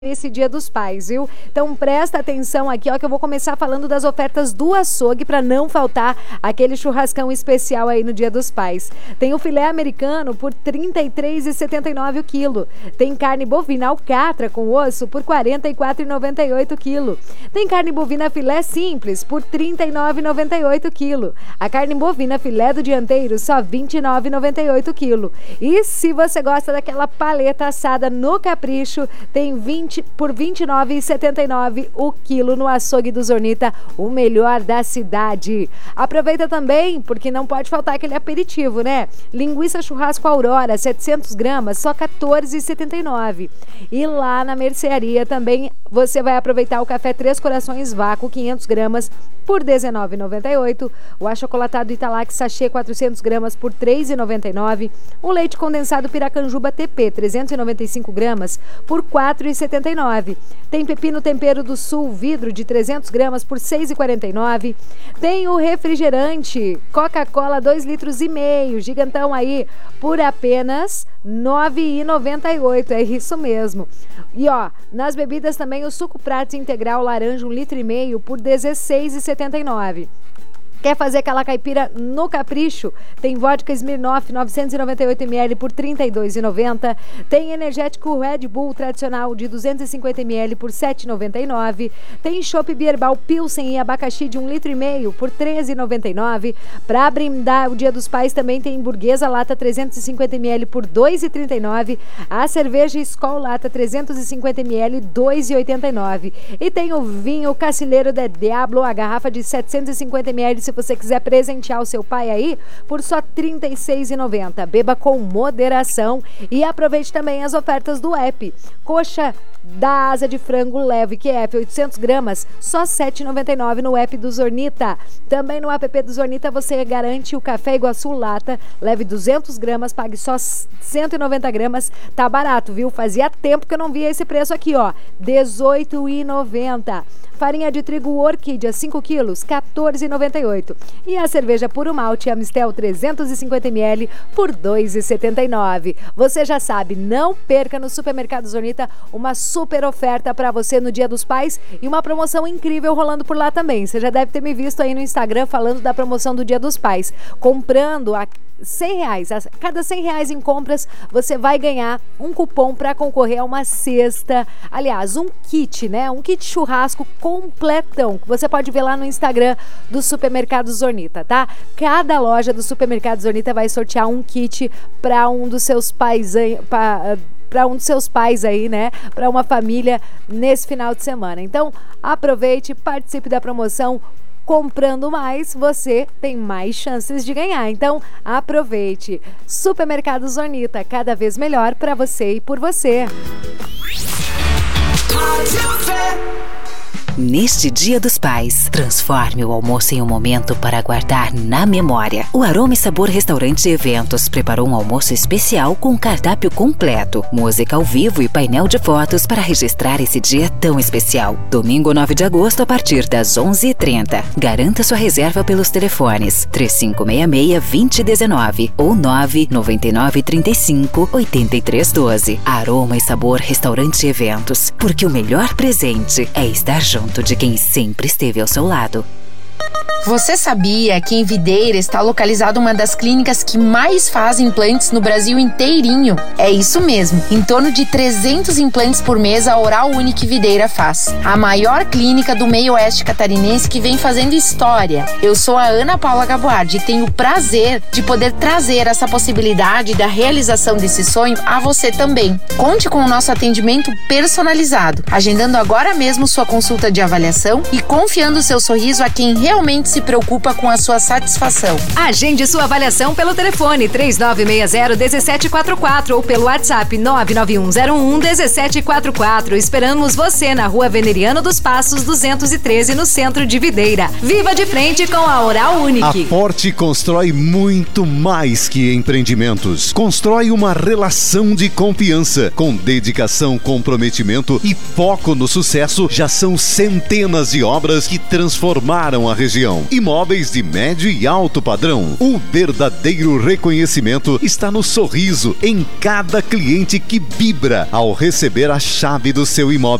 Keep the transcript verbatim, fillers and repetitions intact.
Esse Dia dos Pais, viu? Então presta atenção aqui, ó, que eu vou começar falando das ofertas do açougue para não faltar aquele churrascão especial aí no Dia dos Pais. Tem o filé americano por trinta e três reais e setenta e nove centavos o quilo. Tem carne bovina alcatra com osso por quarenta e quatro reais e noventa e oito centavos o quilo. Tem carne bovina filé simples por trinta e nove reais e noventa e oito centavos o quilo. A carne bovina filé do dianteiro só vinte e nove reais e noventa e oito centavos o quilo. E se você gosta daquela paleta assada no capricho, tem vinte por vinte e nove reais e setenta e nove centavos o quilo no açougue do Zornita, o melhor da cidade. Aproveita também, porque não pode faltar aquele aperitivo, né? Linguiça churrasco Aurora, setecentos gramas, só quatorze reais e setenta e nove centavos. E lá na mercearia também você vai aproveitar o café Três Corações Vácuo, quinhentos gramas, por dezenove reais e noventa e oito centavos. O achocolatado Italac sachê quatrocentos gramas por três reais e noventa e nove centavos. O leite condensado Piracanjuba T P trezentos e noventa e cinco gramas por quatro reais e setenta e nove centavos. Tem pepino tempero do Sul vidro de trezentos gramas por seis reais e quarenta e nove centavos. Tem o refrigerante Coca-Cola dois litros e meio, gigantão aí, por apenas nove reais e noventa e oito centavos. É isso mesmo. E ó, nas bebidas também o suco Prats integral laranja um litro e meio por dezesseis reais e setenta e nove centavos. Quer fazer aquela caipira no capricho? Tem vodka Smirnoff novecentos e noventa e oito mililitros por trinta e dois reais e noventa centavos. Tem energético Red Bull tradicional de duzentos e cinquenta mililitros por sete reais e noventa e nove centavos. Tem chopp Bierbal Pilsen e abacaxi de um litro e meio por treze reais e noventa e nove centavos. Para brindar o Dia dos Pais também tem burguesa lata trezentos e cinquenta mililitros por dois reais e trinta e nove centavos. A cerveja Skol lata trezentos e cinquenta mililitros dois reais e oitenta e nove centavos. E tem o vinho Cacilheiro de Diablo, a garrafa de setecentos e cinquenta mililitros, se você quiser presentear o seu pai aí, por só trinta e seis reais e noventa centavos. Beba com moderação e aproveite também as ofertas do app. Coxa da asa de frango leve Q F oitocentos gramas, só sete reais e noventa e nove centavos no app do Zornita. Também no app do Zornita você garante o café Iguaçu lata, leve duzentos gramas, pague só cento e noventa gramas. Tá barato, viu? Fazia tempo que eu não via esse preço aqui, ó, dezoito reais e noventa centavos. Farinha de trigo Orquídea cinco quilos, quatorze reais e noventa e oito centavos. E a cerveja Puro Malte Amistel trezentos e cinquenta mililitros por dois reais e setenta e nove centavos. Você já sabe, não perca no Supermercado Zornita uma super oferta para você no Dia dos Pais e uma promoção incrível rolando por lá também. Você já deve ter me visto aí no Instagram falando da promoção do Dia dos Pais. Comprando a cem reais, a cada cem reais em compras você vai ganhar um cupom para concorrer a uma cesta, aliás, um kit, né? Um kit churrasco completão, que você pode ver lá no Instagram do Supermercado Zornita, tá? Cada loja do Supermercado Zornita vai sortear um kit para um dos seus pais, para para um dos seus pais aí, né? Para uma família nesse final de semana. Então, aproveite, participe da promoção. Comprando mais, você tem mais chances de ganhar. Então, aproveite. Supermercado Zornita, cada vez melhor para você e por você. Neste Dia dos Pais, transforme o almoço em um momento para guardar na memória. O Aroma e Sabor Restaurante e Eventos preparou um almoço especial com cardápio completo, música ao vivo e painel de fotos para registrar esse dia tão especial. Domingo nove de agosto, a partir das onze e trinta. Garanta sua reserva pelos telefones três cinco seis seis, dois zero um nove ou nove nove nove três cinco oito três um dois. Aroma e Sabor Restaurante e Eventos, porque o melhor presente é estar junto de quem sempre esteve ao seu lado. Você sabia que em Videira está localizada uma das clínicas que mais fazem implantes no Brasil inteirinho? É isso mesmo, em torno de trezentos implantes por mês a Oral Unique Videira faz. A maior clínica do meio oeste catarinense que vem fazendo história. Eu sou a Ana Paula Gaboardi e tenho o prazer de poder trazer essa possibilidade da realização desse sonho a você também. Conte com o nosso atendimento personalizado, agendando agora mesmo sua consulta de avaliação e confiando seu sorriso a quem realmente se preocupa com a sua satisfação. Agende sua avaliação pelo telefone três nove seis zero um sete quatro quatro ou pelo WhatsApp nove nove um zero um um sete quatro quatro. Esperamos você na Rua Veneriano dos Passos duzentos e treze, no centro de Videira. Viva de frente com a Oral Unique. A Forte constrói muito mais que empreendimentos. Constrói uma relação de confiança. Com dedicação, comprometimento e foco no sucesso, já são centenas de obras que transformaram a região região. Imóveis de médio e alto padrão. O verdadeiro reconhecimento está no sorriso em cada cliente que vibra ao receber a chave do seu imóvel.